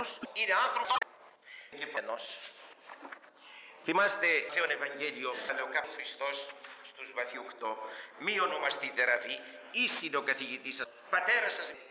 άνθρωπος είναι άνθρωπος και πενός. Θυμάστε Θεόν Ευαγγέλιο, λέει ο κάποιος Χριστός στους Μαθαίου 8, μη ονομαστείτε Ραβί, ήσιν ο καθηγητής σας, πατέρας σας